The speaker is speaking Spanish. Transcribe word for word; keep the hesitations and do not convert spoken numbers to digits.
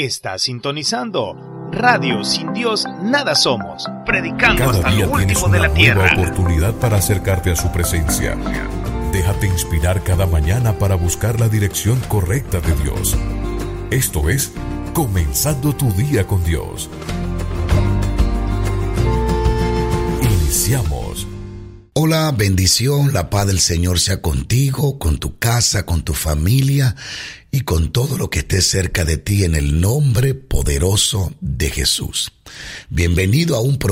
Está sintonizando Radio Sin Dios Nada Somos, predicando Cada hasta día lo último tienes de la una tierra. nueva oportunidad para acercarte a su presencia. Déjate inspirar cada mañana para buscar la dirección correcta de Dios. Esto es Comenzando tu Día con Dios. Iniciamos. Hola, bendición, la paz del Señor sea contigo, con tu casa, con tu familia y con todo lo que esté cerca de ti en el nombre poderoso de Jesús. Bienvenido a un programa